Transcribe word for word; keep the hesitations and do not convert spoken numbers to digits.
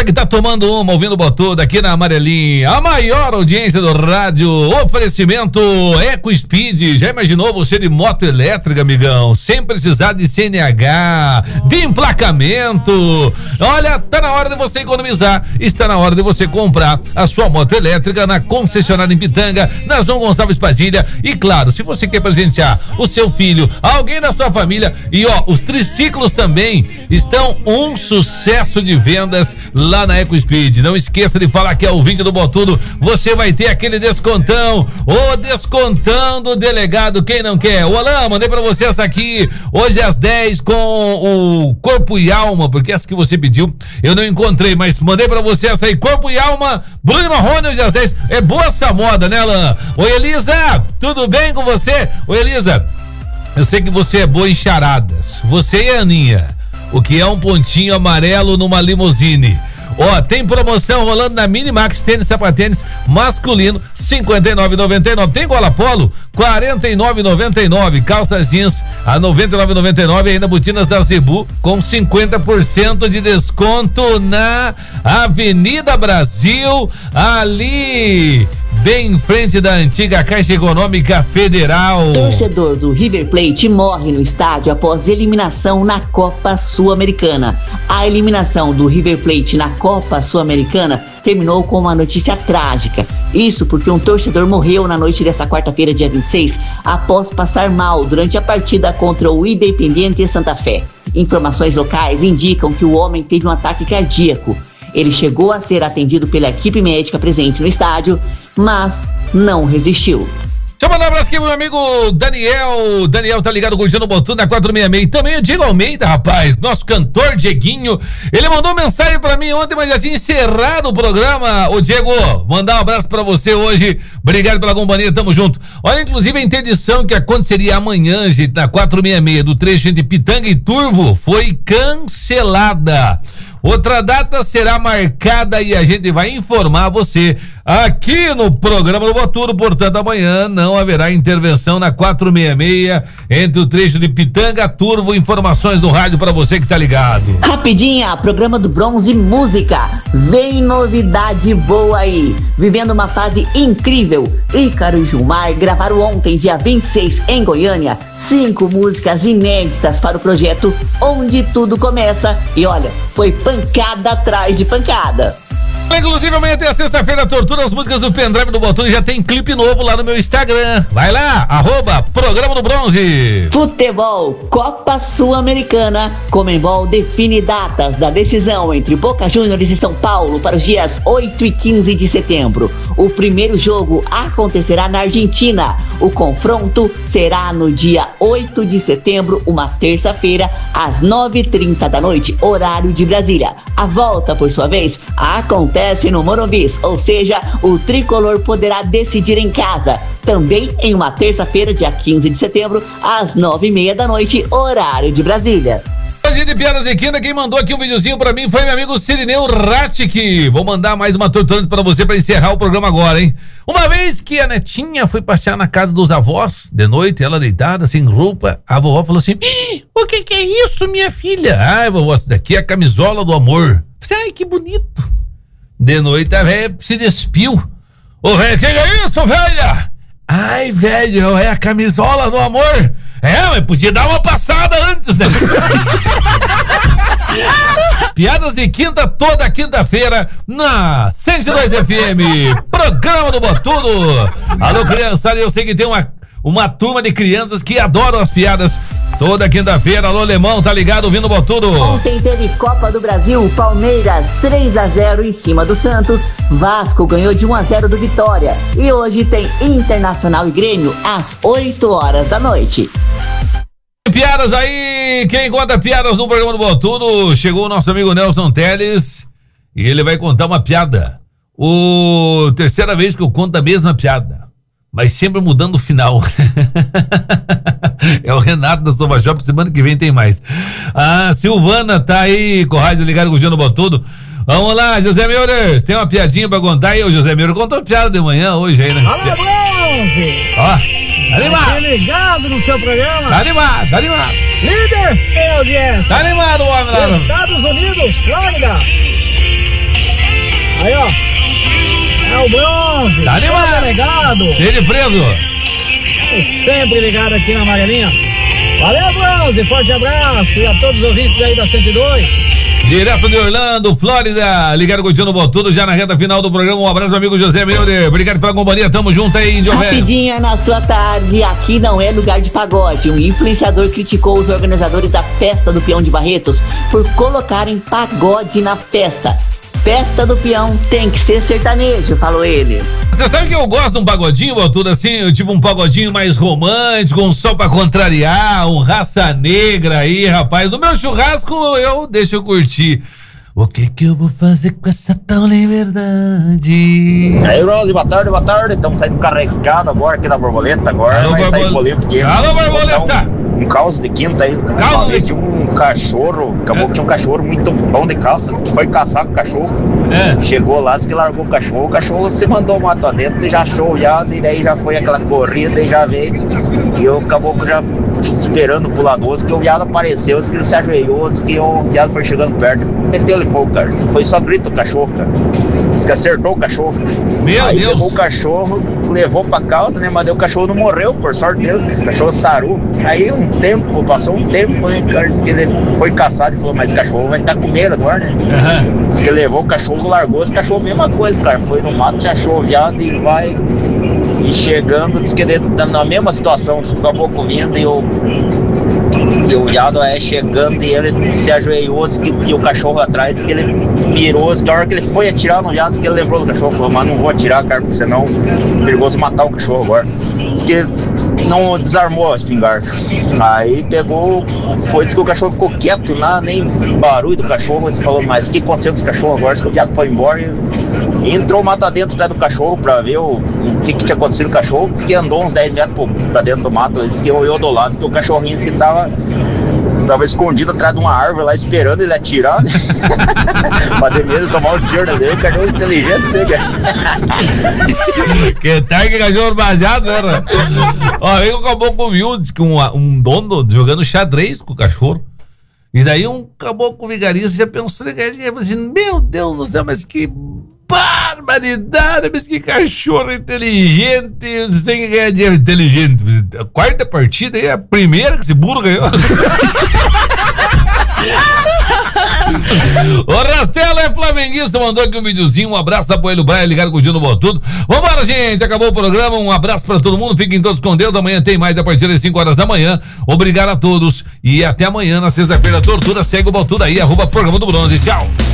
que tá tomando uma, ouvindo Botudo aqui na Amarelinha, a maior audiência do rádio, oferecimento EcoSpeed. Já imaginou você de moto elétrica, amigão, sem precisar de C N H, de emplacamento? Olha, tá na hora de você economizar, está na hora de você comprar a sua moto elétrica na concessionária em Pitanga, na João Gonçalves Padilha. E claro, se você quer presentear o seu filho, alguém da sua família, e ó, os triciclos também estão um sucesso de vendas lá na EcoSpeed. Não esqueça de falar que é o ouvinte do Botudo, você vai ter aquele descontão, o descontão do delegado, quem não quer? O Alain, mandei pra você essa aqui, hoje às dez com o Corpo e Alma, porque essa que você pediu, eu não encontrei, mas mandei pra você essa aí, Corpo e Alma, Bruno Marrone, hoje às dez, é boa essa moda, né, Alain? Oi, Elisa, tudo bem com você? Oi, Elisa, eu sei que você é boa em charadas, você e a Aninha, o que é um pontinho amarelo numa limusine. Ó, tem promoção rolando na Minimax Tênis Sapatênis masculino, cinquenta e nove reais e noventa e nove centavos. Tem gola polo, quarenta e nove reais e noventa e nove centavos. Calças jeans a noventa e nove reais e noventa e nove centavos. E ainda botinas da Zebu com cinquenta por cento de desconto na Avenida Brasil, ali bem em frente da antiga Caixa Econômica Federal. Torcedor do River Plate morre no estádio após eliminação na Copa Sul-Americana. A eliminação do River Plate na Copa Sul-Americana terminou com uma notícia trágica. Isso porque um torcedor morreu na noite dessa quarta-feira, dia vinte e seis, após passar mal durante a partida contra o Independiente Santa Fé. Informações locais indicam que o homem teve um ataque cardíaco. Ele chegou a ser atendido pela equipe médica presente no estádio, mas não resistiu. Deixa eu mandar um abraço aqui, meu amigo Daniel. Daniel tá ligado curtindo o Botudo na quatrocentos e sessenta e seis. E também o Diego Almeida, rapaz, nosso cantor Dieguinho. Ele mandou mensagem pra mim ontem, mas já tinha encerrado o programa. Ô Diego, mandar um abraço pra você hoje. Obrigado pela companhia, tamo junto. Olha, inclusive a interdição que aconteceria amanhã, gente, na quatrocentos e sessenta e seis, do trecho entre Pitanga e Turvo, foi cancelada. Outra data será marcada e a gente vai informar você aqui no programa do Botudo. Portanto, amanhã não haverá intervenção na quatrocentos e sessenta e seis entre o trecho de Pitanga a Turvo. Informações do rádio para você que tá ligado. Rapidinha, programa do Bronze Música. Vem novidade boa aí. Vivendo uma fase incrível. Ícaro e Gilmar gravaram ontem, dia vinte e seis, em Goiânia, cinco músicas inéditas para o projeto Onde Tudo Começa. E olha, foi pancada atrás de pancada. Inclusive, amanhã tem a sexta-feira, Tortura, as músicas do pendrive do Botudo, já tem clipe novo lá no meu Instagram. Vai lá, arroba Programa do Bronze. Futebol, Copa Sul-Americana. Conmebol define datas da decisão entre Boca Juniors e São Paulo para os dias oito e quinze de setembro. O primeiro jogo acontecerá na Argentina. O confronto será no dia oito de setembro, uma terça-feira, às nove e trinta da noite, horário de Brasília. A volta, por sua vez, acontece no Morumbi, ou seja, o tricolor poderá decidir em casa, também em uma terça-feira, dia quinze de setembro, às nove e meia da noite, horário de Brasília. Hoje de Piadas e Quinta, quem mandou aqui um videozinho pra mim foi meu amigo Cirineu Ratic. Vou mandar mais uma tortura pra você pra encerrar o programa agora, hein? Uma vez que a netinha foi passear na casa dos avós, de noite, ela deitada, sem roupa, a vovó falou assim: o que que é isso, minha filha? Ai, vovó, isso daqui é a camisola do amor. Ai, que bonito. De noite a velha se despiu. Ô, velho, que é isso, velha? Ai, velho, é a camisola do amor. É, mas podia dar uma passada antes, né? Piadas de Quinta, toda quinta-feira, na cento e dois F M, programa do Botudo. Alô, criançada, eu sei que tem uma, uma turma de crianças que adoram as piadas. Toda quinta-feira, alô, Alemão, tá ligado, ouvindo o Botudo. Ontem teve Copa do Brasil, Palmeiras três a zero em cima do Santos, Vasco ganhou de um a zero do Vitória. E hoje tem Internacional e Grêmio às oito horas da noite. Piadas aí, quem conta piadas no programa do Botudo, chegou o nosso amigo Nelson Teles e ele vai contar uma piada. O terceira vez que eu conto a mesma piada, mas sempre mudando o final. É o Renato da Sova Shop, semana que vem tem mais. A Silvana tá aí com o rádio ligado com o Gino Botudo. Vamos lá, José Meurer, tem uma piadinha pra contar aí. O José Meurer contou piada de manhã hoje aí, né? Alô, Bronze! Ó, animado! Tá ligado no seu programa? Tá animado, tá animado! Líder em audiência! Tá animado, homem lá! Estados Unidos, Flórida! Aí, ó. É o Bronze. Tá animado. Delegado. Ele preso. Sempre ligado aqui na amarelinha. Valeu, Bronze. Forte abraço. E a todos os ouvintes aí da cento e dois. Direto de Orlando, Flórida, ligado com o Tino Botudo, já na reta final do programa. Um abraço, meu amigo José Milder. Obrigado pela companhia, tamo junto aí, Índio Velho. Rapidinha na sua tarde, aqui não é lugar de pagode. Um influenciador criticou os organizadores da festa do Peão de Barretos por colocarem pagode na festa. Festa do Peão tem que ser sertanejo, falou ele. Você sabe que eu gosto de um pagodinho, Botudo, assim, tipo um pagodinho mais romântico, um só pra contrariar, um raça negra aí, rapaz. No meu churrasco eu deixo eu curtir. O que que eu vou fazer com essa tal liberdade? Aí, Rose, boa tarde, boa tarde. Estamos saindo carregado agora aqui da Borboleta. Agora Alô, vai Barbol... sair bolinho pequeno. Alô, Borboleta! Um, um caos de quinta aí. Caos Uma vez de... tinha um cachorro, acabou é. que tinha um cachorro muito bom de calça, que foi caçar com o cachorro. É. Chegou lá, disse que largou o cachorro. O cachorro se mandou o mato adentro, já achou já, e daí já foi aquela corrida e já veio. E eu acabou que já esperando o pulador, que o viado apareceu, disse que ele se ajoelhou, disse que o viado foi chegando perto, meteu-lhe fogo, cara. Foi só grito o cachorro, cara. Disse que acertou o cachorro. Meu Aí Deus! Levou o cachorro, levou pra casa, né? Mas o cachorro não morreu, por sorte dele. O cachorro sarou. Aí um tempo, passou um tempo, né? Cara, disse que ele foi caçado e falou, mas esse cachorro vai estar com medo agora, né? Uhum. Disse que ele levou o cachorro, largou esse cachorro, mesma coisa, cara. Foi no mato, já achou o viado e vai. E chegando, disse que ele na mesma situação, disse que acabou vindo e o, e o viado é chegando e ele se ajoelhou, disse que e o cachorro atrás, disse que ele mirou, disse que a hora que ele foi atirar no viado, disse que ele lembrou do cachorro, falou, mas não vou atirar, cara, porque senão é perigoso matar o cachorro agora. Disse que não desarmou a espingarda. Aí pegou, foi, disse que o cachorro ficou quieto lá, nem barulho do cachorro, ele falou, mas o que aconteceu com esse cachorro agora? Disse que o viado foi embora e entrou mato dentro atrás do cachorro pra ver o, o que, que tinha acontecido com o cachorro. Disse que andou uns dez metros pra dentro do mato. Disse que olhou do lado, disse que o cachorrinho disse que tava, tava escondido atrás de uma árvore lá esperando ele atirar, né? Pra ter medo de tomar o tiro dele. Cachorro inteligente, né, cara? Que tal que cachorro baseado, né? Ó, aí acabou com viu que um, um dono jogando xadrez com o cachorro. E daí um caboclo vigarista já pensou, assim, meu Deus do céu, mas que barbaridade, mas que cachorro inteligente, você tem que ganhar dinheiro inteligente. A quarta partida aí é a primeira que esse burro ganhou. O Rastelo é flamenguista, mandou aqui um videozinho, um abraço da Poelho Braia, ligado com o Dino Botudo. Vambora, gente, acabou o programa, um abraço pra todo mundo, fiquem todos com Deus, amanhã tem mais a partir das cinco horas da manhã, obrigado a todos e até amanhã, na sexta-feira, tortura, segue o Botudo aí, arroba programa do Bronze, tchau.